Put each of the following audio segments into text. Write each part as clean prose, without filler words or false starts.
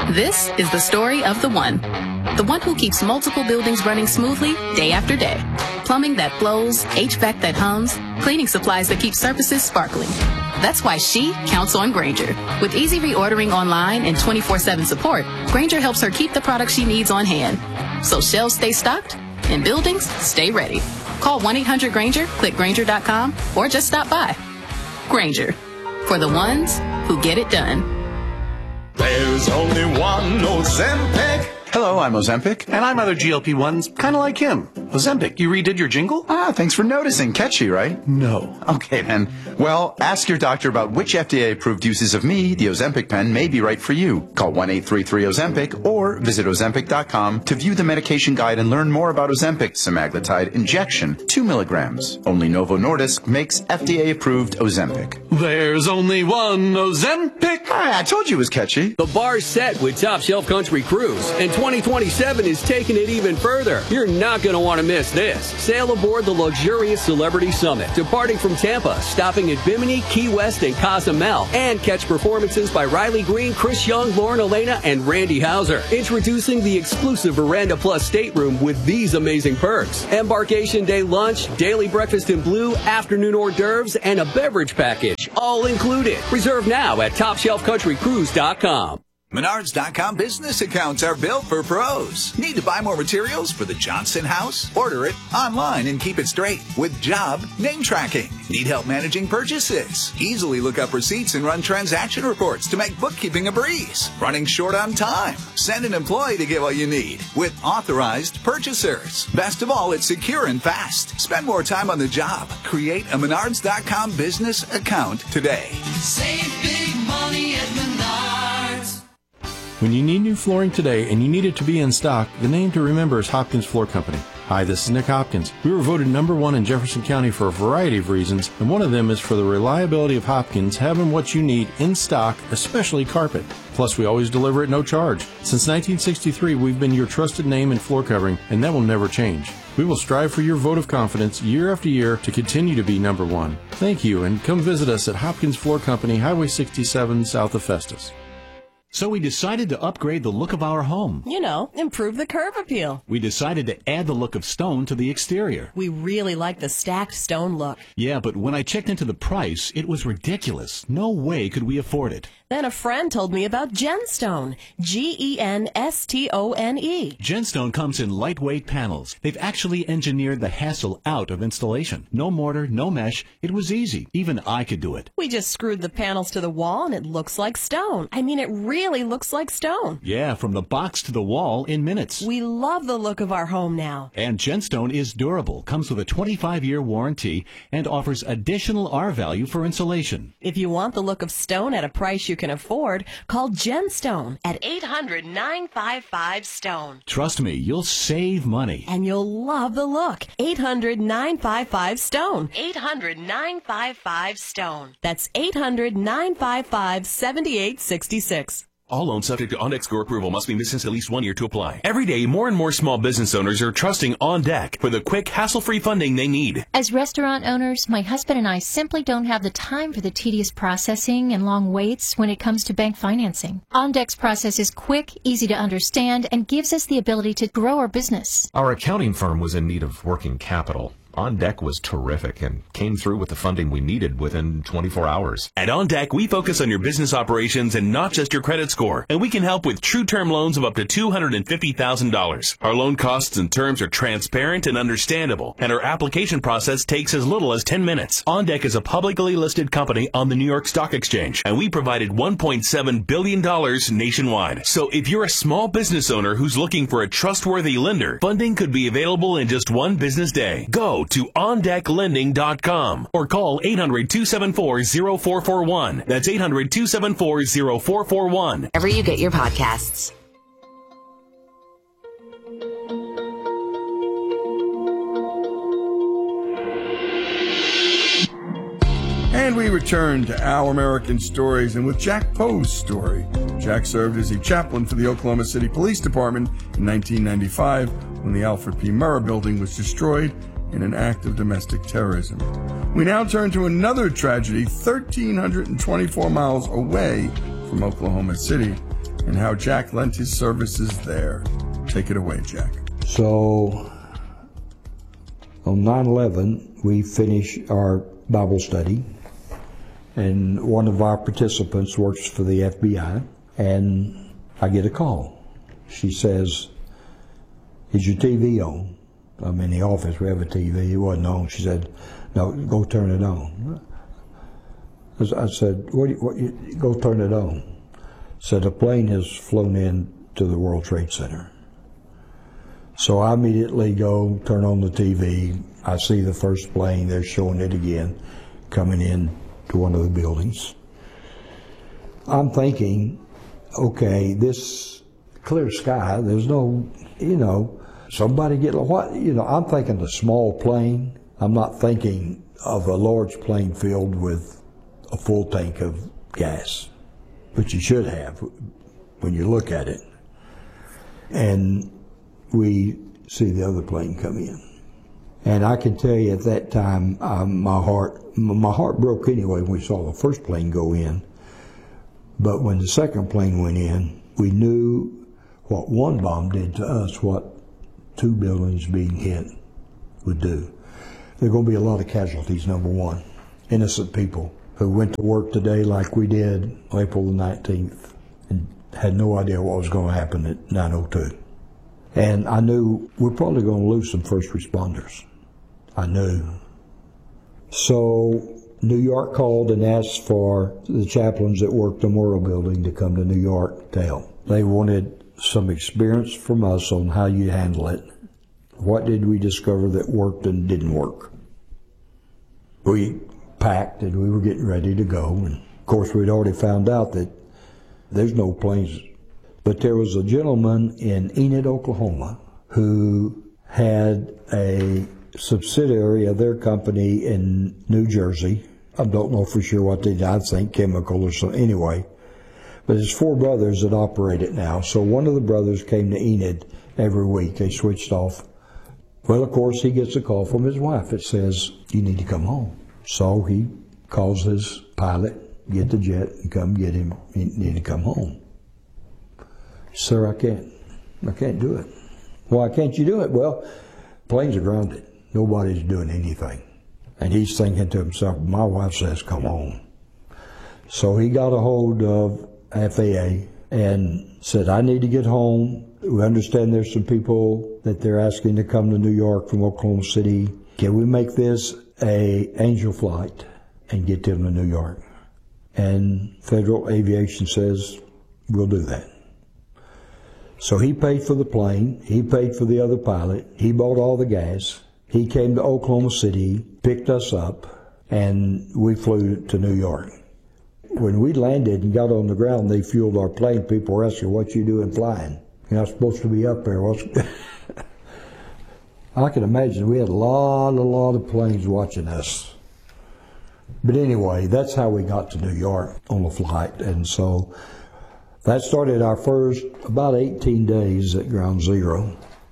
This is the story of the one who keeps multiple buildings running smoothly day after day. Plumbing that flows, HVAC that hums, cleaning supplies that keep surfaces sparkling. That's why she counts on Grainger. With easy reordering online and 24/7 support, Grainger helps her keep the products she needs on hand. So shelves stay stocked and buildings stay ready. Call 1-800-GRAINGER, click Grainger.com, or just stop by. Grainger, for the ones who get it done. There's only one Ozempic. Hello, I'm Ozempic. And I'm other GLP-1s, kind of like him. Ozempic, you redid your jingle? Thanks for noticing. Catchy, right? No. Okay, then. Well, ask your doctor about which FDA-approved uses of me, the Ozempic pen, may be right for you. Call 1-833-OZEMPIC or visit Ozempic.com to view the medication guide and learn more about Ozempic semaglutide injection, 2 milligrams. Only Novo Nordisk makes FDA-approved Ozempic. There's only one Ozempic. I told you it was catchy. The bar's set with Top Shelf Country Cruise, and 2027 is taking it even further. You're not going to want to miss this. Sail aboard the luxurious Celebrity Summit, departing from Tampa, stopping at Bimini, Key West, and Cozumel, and catch performances by Riley Green, Chris Young, Lauren Elena, and Randy Houser. Introducing the exclusive Veranda Plus stateroom with these amazing perks: embarkation day lunch, daily breakfast in blue, afternoon hors d'oeuvres, and a beverage package, all included. Reserve now at TopShelfCountryCruise.com. Menards.com business accounts are built for pros. Need to buy more materials for the Johnson house? Order it online and keep it straight with job name tracking. Need help managing purchases? Easily look up receipts and run transaction reports to make bookkeeping a breeze. Running short on time? Send an employee to get what you need with authorized purchasers. Best of all, it's secure and fast. Spend more time on the job. Create a Menards.com business account today. Save big money at Menards. When you need new flooring today and you need it to be in stock, the name to remember is Hopkins Floor Company. Hi, this is Nick Hopkins. We were voted #1 in Jefferson County for a variety of reasons, and one of them is for the reliability of Hopkins having what you need in stock, especially carpet. Plus, we always deliver at no charge. Since 1963, we've been your trusted name in floor covering, and that will never change. We will strive for your vote of confidence year after year to continue to be #1. Thank you, and come visit us at Hopkins Floor Company, Highway 67, south of Festus. So we decided to upgrade the look of our home. You know, improve the curb appeal. We decided to add the look of stone to the exterior. We really like the stacked stone look. Yeah, but when I checked into the price, it was ridiculous. No way could we afford it. Then a friend told me about Genstone. Genstone. Genstone comes in lightweight panels. They've actually engineered the hassle out of installation. No mortar, no mesh. It was easy. Even I could do it. We just screwed the panels to the wall and it looks like stone. I mean, it really looks like stone. Yeah, from the box to the wall in minutes. We love the look of our home now. And Genstone is durable, comes with a 25-year warranty, and offers additional R-value for insulation. If you want the look of stone at a price you can afford, call Genstone at 800-955-STONE. Trust me, you'll save money. And you'll love the look. 800-955-STONE. 800-955-STONE. That's 800-955-7866. All loans subject to OnDeck score approval must be missed since at least 1 year to apply. Every day, more and more small business owners are trusting OnDeck for the quick, hassle-free funding they need. As restaurant owners, my husband and I simply don't have the time for the tedious processing and long waits when it comes to bank financing. OnDeck's process is quick, easy to understand, and gives us the ability to grow our business. Our accounting firm was in need of working capital. OnDeck was terrific and came through with the funding we needed within 24 hours. At OnDeck, we focus on your business operations and not just your credit score, and we can help with true term loans of up to $250,000. Our loan costs and terms are transparent and understandable, and our application process takes as little as 10 minutes. OnDeck is a publicly listed company on the New York Stock Exchange, and we provided $1.7 billion nationwide. So if you're a small business owner who's looking for a trustworthy lender, funding could be available in just one business day. Go to OnDeckLending.com or call 800-274-0441. That's 800-274-0441. Wherever you get your podcasts. And we return to Our American Stories, and with Jack Poe's story. Jack served as a chaplain for the Oklahoma City Police Department in 1995 when the Alfred P. Murrah building was destroyed in an act of domestic terrorism. We now turn to another tragedy 1,324 miles away from Oklahoma City. and how Jack lent his services there. Take it away, Jack. So, on 9/11, we finish our Bible study, and one of our participants works for the FBI, and I get a call. She says, "Is your TV on?" I'm in the office, we have a TV, it wasn't on. She said, "No, go turn it on." I said, go turn it on. Said, "A plane has flown in to the World Trade Center." So I immediately go turn on the TV. I see the first plane, they're showing it again, coming in to one of the buildings. I'm thinking, okay, this clear sky, there's no, somebody get, I'm thinking a small plane. I'm not thinking of a large plane filled with a full tank of gas, but you should have when you look at it. And we see the other plane come in. And I can tell you at that time, my heart broke anyway when we saw the first plane go in. But when the second plane went in, we knew what one bomb did to us, what two buildings being hit would do. There are going to be a lot of casualties, number one. Innocent people who went to work today like we did April the 19th and had no idea what was going to happen at 9:02. And I knew we're probably going to lose some first responders. I knew. So New York called and asked for the chaplains that worked the Memorial Building to come to New York to help. They wanted some experience from us on how you handle it. What did we discover that worked and didn't work? We packed and we were getting ready to go. And of course, we'd already found out that there's no planes. But there was a gentleman in Enid, Oklahoma, who had a subsidiary of their company in New Jersey. I don't know for sure what they did. I think chemical or something. Anyway, but there's 4 brothers that operate it now. So one of the brothers came to Enid every week. They switched off. Well, of course, he gets a call from his wife that says, "You need to come home." So he calls his pilot, get the jet, and come get him. You need to come home. "Sir, I can't do it." "Why can't you do it?" "Well, planes are grounded. Nobody's doing anything." And he's thinking to himself, my wife says, "Come home." So he got a hold of FAA and said, "I need to get home. We understand there's some people that they're asking to come to New York from Oklahoma City. Can we make this a Angel flight and get them to New York?" And Federal Aviation says, "We'll do that." So he paid for the plane, he paid for the other pilot, he bought all the gas, he came to Oklahoma City, picked us up, and we flew to New York. When we landed and got on the ground, they fueled our plane. People were asking, "What you doing flying? You're not supposed to be up there." I can imagine we had a lot of planes watching us. But anyway, that's how we got to New York on the flight. And so that started our first about 18 days at Ground Zero.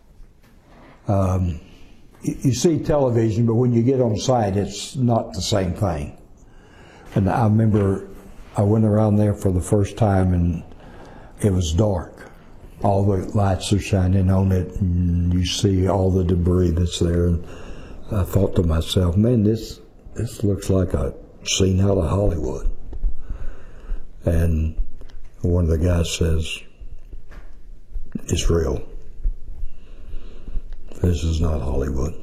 You see television, but when you get on site, it's not the same thing. And I remember I went around there for the first time, and it was dark. All the lights are shining on it, and you see all the debris that's there. And I thought to myself, man, this looks like a scene out of Hollywood. And one of the guys says, "It's real. This is not Hollywood."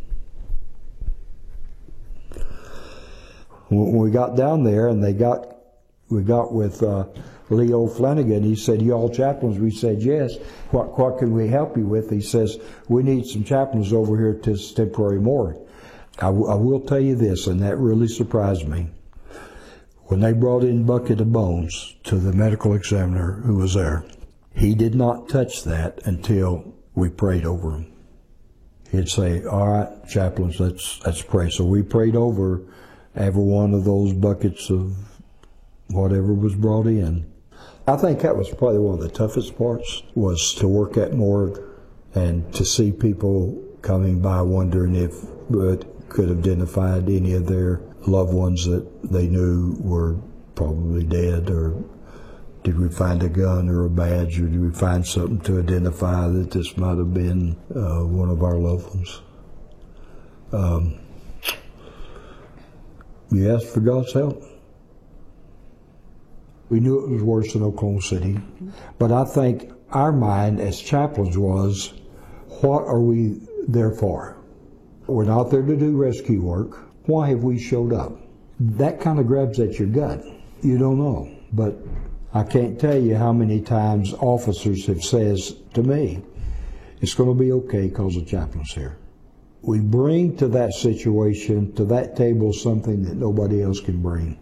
When we got down there and we got with Leo Flanagan, he said, "You all chaplains?" We said, "Yes." What can we help you with?" He says, "We need some chaplains over here to this temporary morgue." I will tell you this, and that really surprised me. When they brought in Bucket of Bones to the medical examiner who was there, he did not touch that until we prayed over him. He'd say, "All right, chaplains, let's pray." So we prayed over every one of those buckets of whatever was brought in. I think that was probably one of the toughest parts, was to work at morgue and to see people coming by wondering if it could have identified any of their loved ones that they knew were probably dead or Did we find a gun or a badge, or did we find something to identify that this might have been one of our loved ones? We asked for God's help. We knew it was worse than Oklahoma City, but I think our mind as chaplains was, what are we there for? We're not there to do rescue work. Why have we showed up? That kind of grabs at your gut. You don't know, but I can't tell you how many times officers have said to me, it's going to be okay because the chaplain's here. We bring to that situation, to that table, something that nobody else can bring.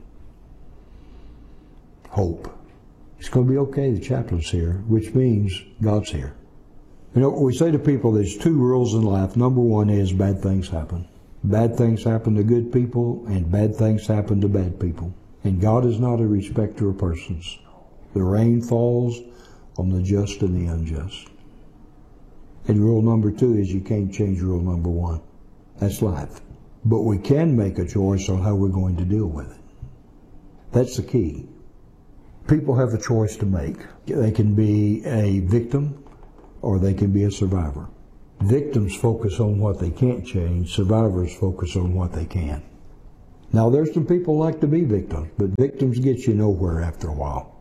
Hope. It's going to be okay, the chaplain's here, which means God's here. You know, we say to people there's two rules in life. Number one is bad things happen. Bad things happen to good people, and bad things happen to bad people. And God is not a respecter of persons. The rain falls on the just and the unjust. And rule number two is you can't change rule number one. That's life. But we can make a choice on how we're going to deal with it. That's the key. People have a choice to make. They can be a victim or they can be a survivor. Victims focus on what they can't change. Survivors focus on what they can. Now, there's some people who like to be victims, but victims get you nowhere after a while.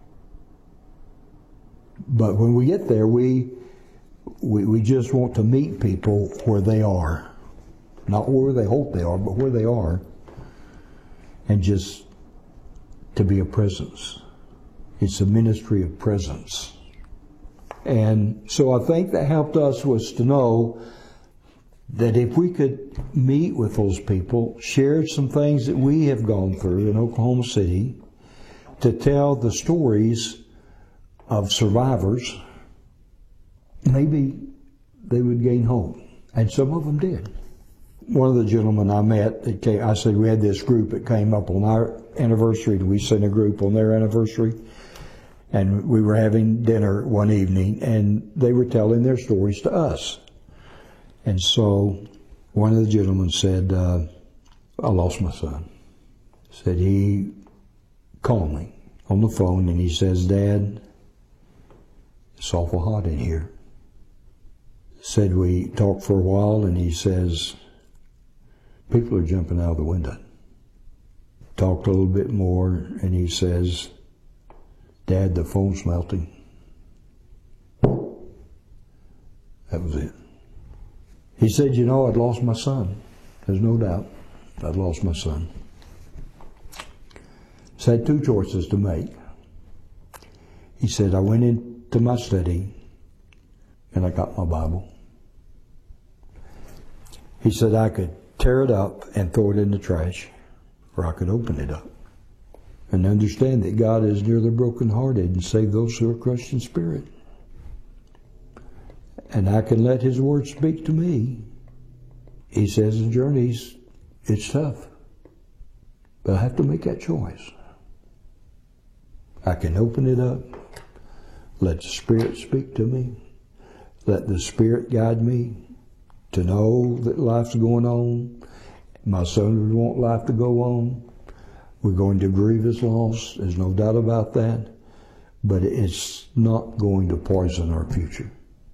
But when we get there, we just want to meet people where they are. Not where they hope they are, but where they are. And just to be a presence. It's a ministry of presence. And so I think that helped us was to know that if we could meet with those people, share some things that we have gone through in Oklahoma City, to tell the stories of survivors, maybe they would gain hope. And some of them did. One of the gentlemen I met, I said we had this group that came up on our anniversary, and we sent a group on their anniversary. And we were having dinner one evening, and they were telling their stories to us. And so one of the gentlemen said, I lost my son. Said he called me on the phone, and he says, Dad, it's awful hot in here. Said we talked for a while, and he says, people are jumping out of the window. Talked a little bit more, and he says, Dad, the phone's melting. That was it. He said, you know, I'd lost my son. There's no doubt I'd lost my son. So I had two choices to make. He said, I went into my study and I got my Bible. He said, I could tear it up and throw it in the trash, or I could open it up and understand that God is near the brokenhearted and save those who are crushed in spirit. And I can let His Word speak to me. He says in journeys, it's tough, but I have to make that choice. I can open it up, let the Spirit speak to me, let the Spirit guide me to know that life's going on. My son would want life to go on. We're going to grieve His loss, there's no doubt about that, but it's not going to poison our future.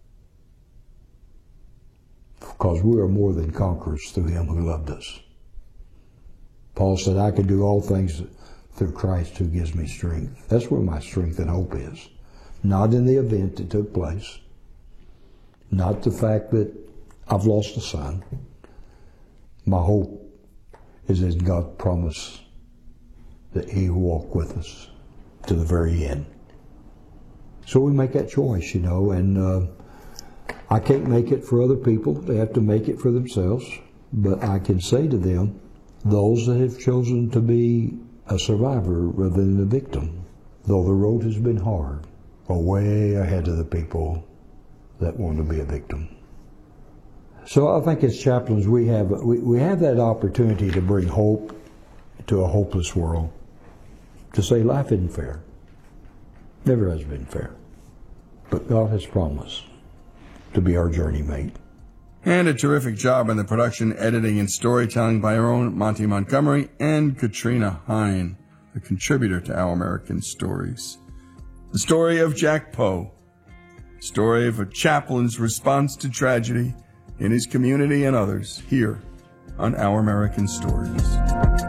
Because we are more than conquerors through Him who loved us. Paul said, I can do all things through Christ who gives me strength. That's where my strength and hope is. Not in the event that took place. Not the fact that I've lost a son. My hope is in God's promise that He will walk with us to the very end. So we make that choice, you know, and I can't make it for other people. They have to make it for themselves. But I can say to them, those that have chosen to be a survivor rather than a victim, though the road has been hard, are way ahead of the people that want to be a victim. So I think as chaplains we have that opportunity to bring hope to a hopeless world. To say life isn't fair. Never has been fair. But God has promised to be our journey mate. And a terrific job in the production, editing, and storytelling by our own Monty Montgomery and Katrina Hine, a contributor to Our American Stories. The story of Jack Poe. Story of a chaplain's response to tragedy in his community and others, here on Our American Stories.